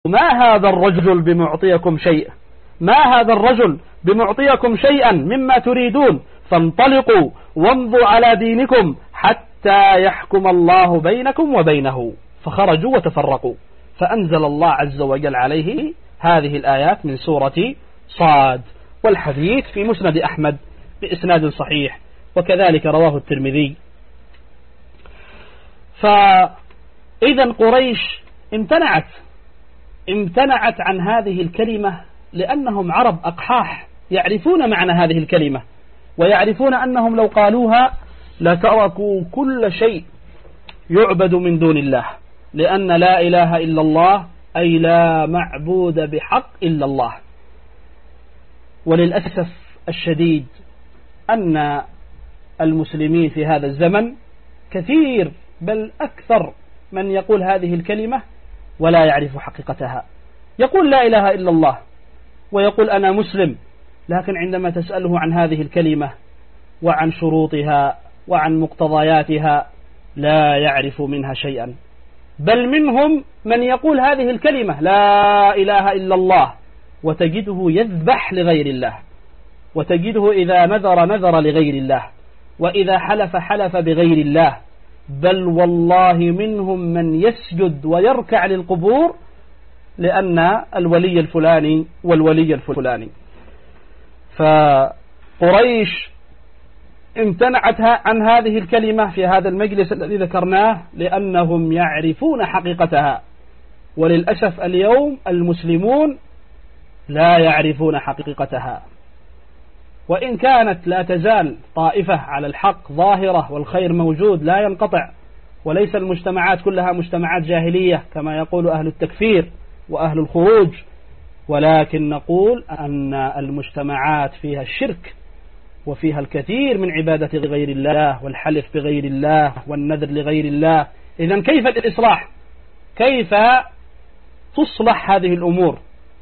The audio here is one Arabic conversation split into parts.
ما هذا الرجل بمعطيكم شيء، ما هذا الرجل بمعطيكم شيئا مما تريدون، فانطلقوا وامضوا على دينكم حتى يحكم الله بينكم وبينه. فخرجوا وتفرقوا، فأنزل الله عز وجل عليه هذه الآيات من سورة صاد. والحديث في مسند أحمد بإسناد صحيح، وكذلك رواه الترمذي. فإذا قريش امتنعت عن هذه الكلمة لأنهم عرب أقحاح يعرفون معنى هذه الكلمة، ويعرفون أنهم لو قالوها لتركوا كل شيء يعبد من دون الله، لأن لا إله إلا الله أي لا معبود بحق إلا الله. وللأسف الشديد أن المسلمين في هذا الزمن كثير بل أكثر من يقول هذه الكلمة ولا يعرف حقيقتها. يقول لا إله إلا الله ويقول أنا مسلم، لكن عندما تسأله عن هذه الكلمة وعن شروطها وعن مقتضياتها لا يعرف منها شيئا. بل منهم من يقول هذه الكلمة لا إله إلا الله وتجده يذبح لغير الله، وتجده إذا نذر لغير الله، وإذا حلف بغير الله. بل والله منهم من يسجد ويركع للقبور لأن الولي الفلاني والولي الفلاني. فقريش امتنعت عن هذه الكلمة في هذا المجلس الذي ذكرناه لأنهم يعرفون حقيقتها. وللأسف اليوم المسلمون لا يعرفون حقيقتها، وإن كانت لا تزال طائفة على الحق ظاهرة والخير موجود لا ينقطع، وليس المجتمعات كلها مجتمعات جاهلية كما يقول أهل التكفير وأهل الخروج، ولكن نقول أن المجتمعات فيها الشرك وفيها الكثير من عبادة غير الله والحلف بغير الله والنذر لغير الله. إذن كيف الإصلاح؟ كيف تصلح هذه الأمور؟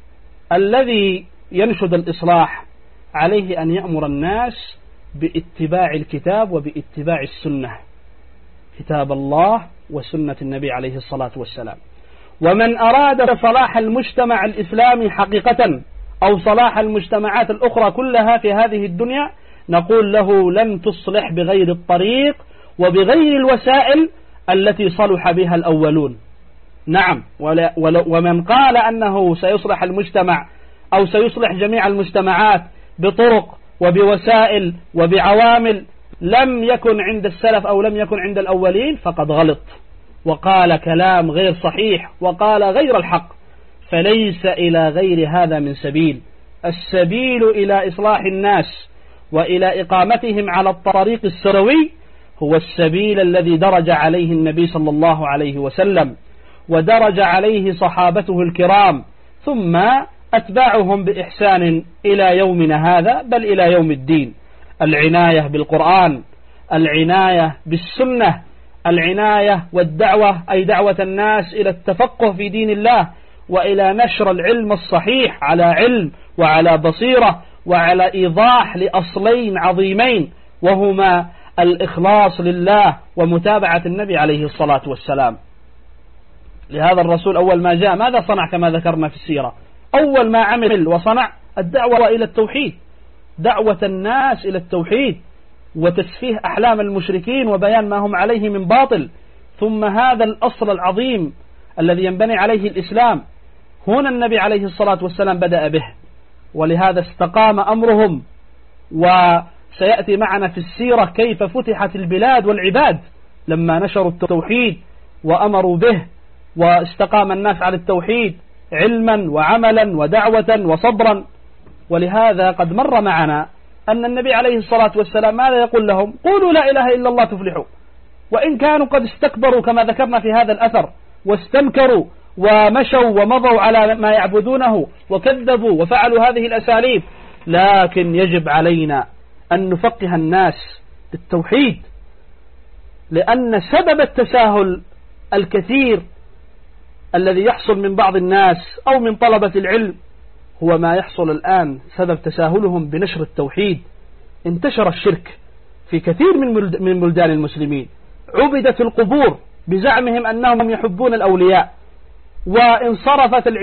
الذي ينشد الإصلاح عليه أن يأمر الناس باتباع الكتاب وباتباع السنة، كتاب الله وسنة النبي عليه الصلاة والسلام. ومن أراد صلاح المجتمع الإسلامي حقيقة أو صلاح المجتمعات الأخرى كلها في هذه الدنيا نقول له لن تصلح بغير الطريق وبغير الوسائل التي صلح بها الأولون. نعم، ومن قال أنه سيصلح المجتمع أو سيصلح جميع المجتمعات بطرق وبوسائل وبعوامل لم يكن عند السلف أو لم يكن عند الأولين فقد غلط وقال كلام غير صحيح وقال غير الحق. فليس إلى غير هذا من سبيل. السبيل إلى إصلاح الناس وإلى إقامتهم على الطريق السروي هو السبيل الذي درج عليه النبي صلى الله عليه وسلم ودرج عليه صحابته الكرام ثم أتباعهم بإحسان إلى يومنا هذا بل إلى يوم الدين. العناية بالقرآن، العناية بالسنة، العناية والدعوة أي دعوة الناس إلى التفقه في دين الله وإلى نشر العلم الصحيح على علم وعلى بصيرة وعلى إيضاح لأصلين عظيمين وهما الإخلاص لله ومتابعة النبي عليه الصلاة والسلام. لهذا الرسول أول ما جاء ماذا صنع؟ كما ذكرنا في السيرة أول ما عمل وصنع الدعوة إلى التوحيد، دعوة الناس إلى التوحيد وتسفيه أحلام المشركين وبيان ما هم عليه من باطل. ثم هذا الأصل العظيم الذي ينبني عليه الإسلام هنا النبي عليه الصلاة والسلام بدأ به، ولهذا استقام أمرهم. وسيأتي معنا في السيرة كيف فتحت البلاد والعباد لما نشروا التوحيد وأمروا به واستقام الناس على التوحيد علما وعملا ودعوة وصبرا. ولهذا قد مر معنا أن النبي عليه الصلاة والسلام ماذا يقول لهم؟ قولوا لا إله إلا الله تفلحوا. وإن كانوا قد استكبروا كما ذكرنا في هذا الأثر واستنكروا ومشوا ومضوا على ما يعبدونه وكذبوا وفعلوا هذه الأساليب، لكن يجب علينا أن نفقه الناس بالتوحيد، لأن سبب التساهل الكثير الذي يحصل من بعض الناس أو من طلبة العلم هو ما يحصل الآن سبب تساهلهم بنشر التوحيد. انتشر الشرك في كثير من بلدان المسلمين، عبدت القبور بزعمهم أنهم يحبون الأولياء، وانصرفت